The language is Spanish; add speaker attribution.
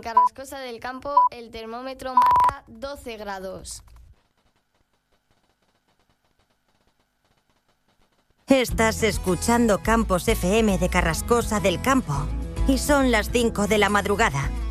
Speaker 1: Carrascosa del Campo el termómetro marca 12 grados.
Speaker 2: Estás escuchando Campos FM de Carrascosa del Campo y son las 5 de la madrugada.